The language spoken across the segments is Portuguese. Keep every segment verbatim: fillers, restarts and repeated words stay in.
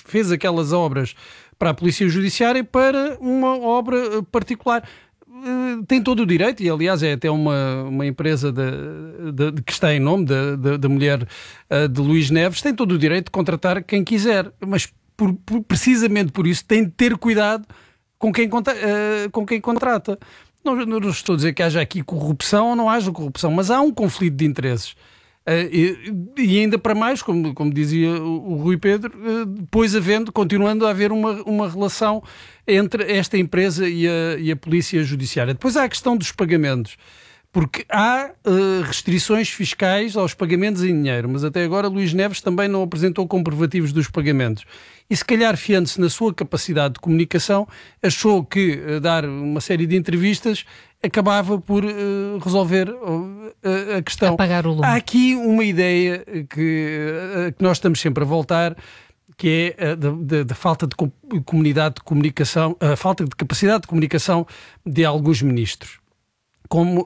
fez aquelas obras para a Polícia Judiciária para uma obra particular. Tem todo o direito, e aliás é até uma, uma empresa de, de, de, que está em nome da, da, da mulher uh, de Luís Neves, tem todo o direito de contratar quem quiser, mas por, por, precisamente por isso tem de ter cuidado com quem, uh, com quem contrata. Não, não estou a dizer que haja aqui corrupção ou não haja corrupção, mas há um conflito de interesses. Uh, e, e ainda para mais, como, como dizia o, o Rui Pedro, uh, depois havendo, continuando a haver uma, uma relação entre esta empresa e a, e a Polícia Judiciária. Depois há a questão dos pagamentos, porque há uh, restrições fiscais aos pagamentos em dinheiro, mas até agora Luís Neves também não apresentou comprovativos dos pagamentos. E se calhar, fiando-se na sua capacidade de comunicação, achou que uh, dar uma série de entrevistas acabava por uh, resolver uh, a questão. Apagar o lume. Há aqui uma ideia que, uh, que nós estamos sempre a voltar, que é a da, da, da falta de comunidade de comunicação, a falta de capacidade de comunicação de alguns ministros. Como uh,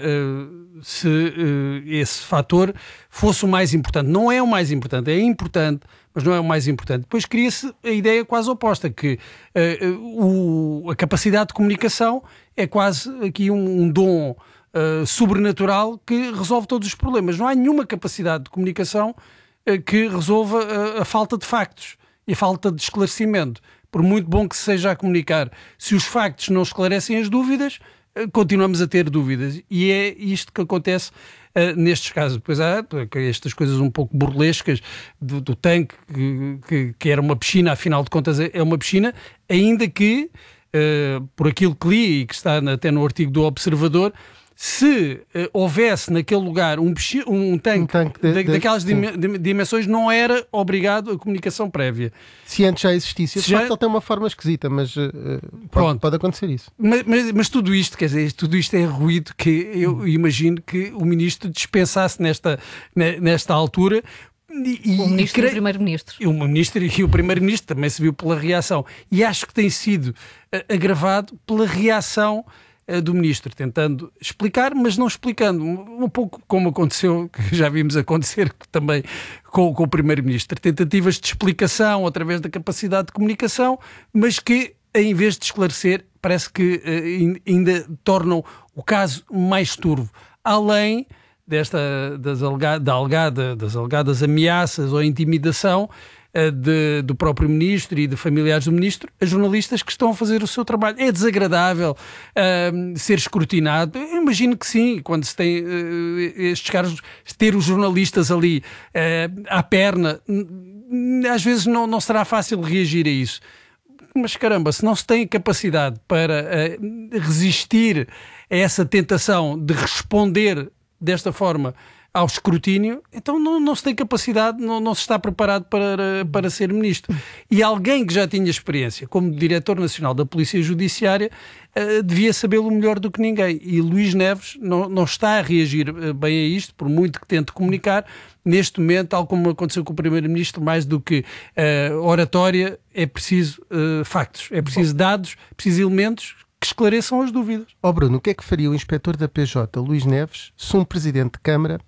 uh, se uh, esse fator fosse o mais importante. Não é o mais importante, é importante, mas não é o mais importante. Depois cria-se a ideia quase oposta, que uh, o, a capacidade de comunicação é quase aqui um, um dom uh, sobrenatural que resolve todos os problemas. Não há nenhuma capacidade de comunicação uh, que resolva uh, a falta de factos e a falta de esclarecimento. Por muito bom que se seja a comunicar, se os factos não esclarecem as dúvidas, continuamos a ter dúvidas, e é isto que acontece uh, nestes casos. Depois há estas coisas um pouco burlescas do, do tanque, que, que, que era uma piscina, afinal de contas é uma piscina, ainda que, uh, por aquilo que li e que está até no artigo do Observador, se uh, houvesse naquele lugar um, um tanque, um tanque de, de, daquelas de, dimensões, não era obrigado a comunicação prévia. Se antes já existisse, de facto ele tem uma forma esquisita, mas uh, pode, pode acontecer isso. Mas, mas, mas tudo isto, quer dizer, tudo isto é ruído que eu imagino que o Ministro dispensasse nesta, nesta altura. E, o Ministro e, e o Primeiro-Ministro. O Ministro e o Primeiro-Ministro também se viu pela reação. E acho que tem sido uh, agravado pela reação do Ministro, tentando explicar, mas não explicando, um pouco como aconteceu, que já vimos acontecer também com, com o Primeiro-Ministro, tentativas de explicação através da capacidade de comunicação, mas que, em vez de esclarecer, parece que uh, ainda tornam o caso mais turvo, além desta, das, alega, da alegada, das alegadas ameaças ou intimidação De, do próprio Ministro e de familiares do Ministro, a jornalistas que estão a fazer o seu trabalho. É desagradável uh, ser escrutinado. Eu imagino que sim, quando se tem uh, estes casos, ter os jornalistas ali uh, à perna, às vezes não, não será fácil reagir a isso. Mas caramba, se não se tem capacidade para uh, resistir a essa tentação de responder desta forma ao escrutínio, então não, não se tem capacidade, não, não se está preparado para, para ser ministro. E alguém que já tinha experiência como Diretor Nacional da Polícia Judiciária uh, devia sabê-lo melhor do que ninguém. E Luís Neves não, não está a reagir bem a isto, por muito que tente comunicar. Neste momento, tal como aconteceu com o Primeiro-Ministro, mais do que uh, oratória, é preciso uh, factos, é preciso dados, é preciso elementos que esclareçam as dúvidas. Ó oh Bruno, o que é que faria o Inspetor da P J, Luís Neves, se um Presidente de Câmara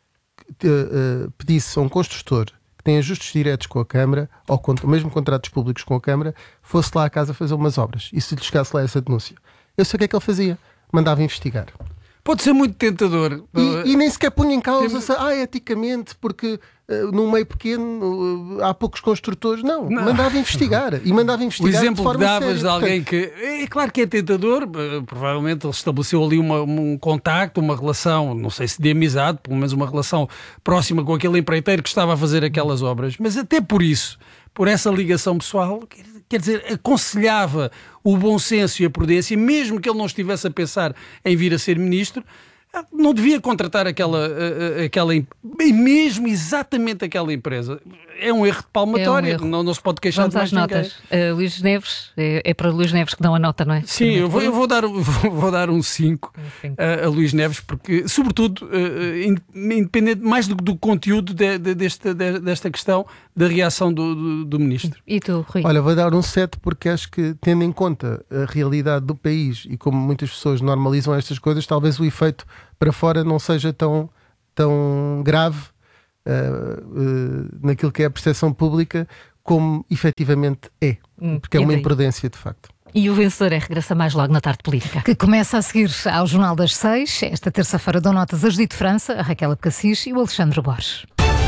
Uh, uh, pedisse a um construtor que tem ajustes diretos com a Câmara, ou com, mesmo contratos públicos com a Câmara, fosse lá à casa fazer umas obras, e se lhe chegasse lá essa denúncia? Eu sei o que é que ele fazia. Mandava investigar. Pode ser muito tentador. E, e nem sequer punha em causa, Tem... ah, eticamente, porque uh, num meio pequeno uh, há poucos construtores. Não, não, mandava investigar. E mandava investigar. O exemplo de forma que davas séria. de alguém Portanto, que... É claro que é tentador. Uh, provavelmente ele estabeleceu ali uma, um contacto, uma relação, não sei se de amizade, pelo menos uma relação próxima com aquele empreiteiro que estava a fazer aquelas obras. Mas até por isso, por essa ligação pessoal, quer dizer, aconselhava o bom senso e a prudência, mesmo que ele não estivesse a pensar em vir a ser ministro, não devia contratar aquela, aquela e mesmo exatamente aquela empresa. É um erro de palmatória, é um erro. Não, não se pode queixar Vamos de mais às notas. Uh, Luís Neves, é, é para Luís Neves que dão a nota, não é? Sim, eu vou, eu vou dar, vou, vou dar um cinco a, a Luís Neves, porque, sobretudo, uh, independente mais do, do conteúdo de, de, desta, de, desta questão, da reação do, do, do Ministro. E tu, Rui? Olha, vou dar um sete porque acho que, tendo em conta a realidade do país e como muitas pessoas normalizam estas coisas, talvez o efeito para fora não seja tão, tão grave uh, uh, naquilo que é a percepção pública como efetivamente é, Hum, porque é e uma daí? imprudência de facto. E o vencedor é Regressa Mais logo na Tarde Política. Que começa a seguir ao Jornal das Seis. Esta terça-feira dão notas a Judite França, a Raquel Abcacis e o Alexandre Borges.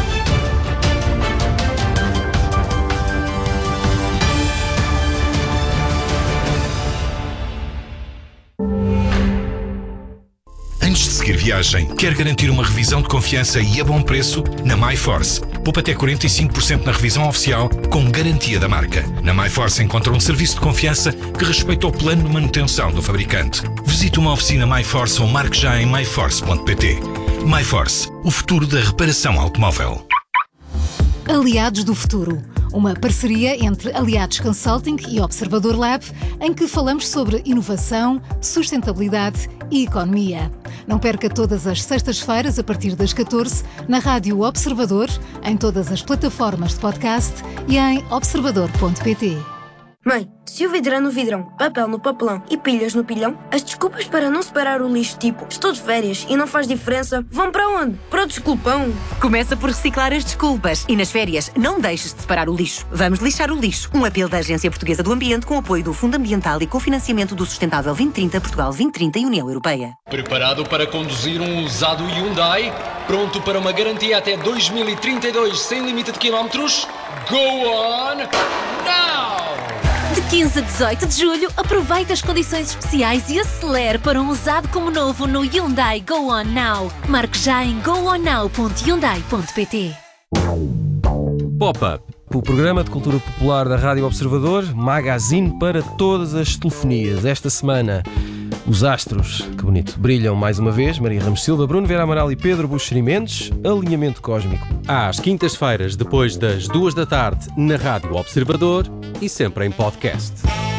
Antes de seguir viagem, quer garantir uma revisão de confiança e a bom preço? Na MyForce. Poupa até quarenta e cinco por cento na revisão oficial, com garantia da marca. Na MyForce encontra um serviço de confiança que respeita o plano de manutenção do fabricante. Visite uma oficina MyForce ou marque já em my force ponto p t. MyForce, o futuro da reparação automóvel. Aliados do Futuro, uma parceria entre Aliados Consulting e Observador Lab, em que falamos sobre inovação, sustentabilidade e economia. Não perca todas as sextas-feiras, a partir das catorze, na Rádio Observador, em todas as plataformas de podcast e em observador ponto p t. Mãe, se o vidro é no vidrão, papel no papelão e pilhas no pilhão, as desculpas para não separar o lixo, tipo estou de férias e não faz diferença, vão para onde? Para o desculpão. Começa por reciclar as desculpas e nas férias não deixes de separar o lixo. Vamos lixar o lixo. Um apelo da Agência Portuguesa do Ambiente com apoio do Fundo Ambiental e cofinanciamento do Sustentável vinte trinta, Portugal vinte trinta e União Europeia. Preparado para conduzir um usado Hyundai? Pronto para uma garantia até dois mil e trinta e dois sem limite de quilómetros? Go on now! De quinze a dezoito de julho, aproveite as condições especiais e acelere para um usado como novo no Hyundai Go On Now. Marque já em go on now ponto hyundai ponto p t. Pop-up, o programa de cultura popular da Rádio Observador, magazine para todas as telefonias. Esta semana, os astros, que bonito, brilham mais uma vez. Maria Ramos Silva, Bruno Vera Amaral e Pedro Buxeri Mendes. Alinhamento cósmico. Às quintas-feiras, depois das duas da tarde, na Rádio Observador e sempre em podcast.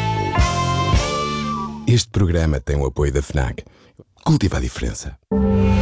Este programa tem o apoio da FNAC. Cultiva a diferença.